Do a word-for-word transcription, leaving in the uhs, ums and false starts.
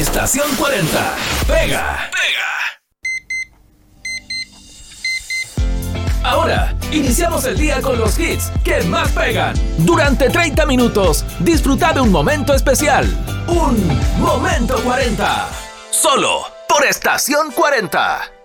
Estación cuarenta. Pega. Pega. Ahora, iniciamos el día con los hits que más pegan. Durante treinta minutos, disfruta de un momento especial. Un Momento cuarenta. Solo por Estación cuarenta.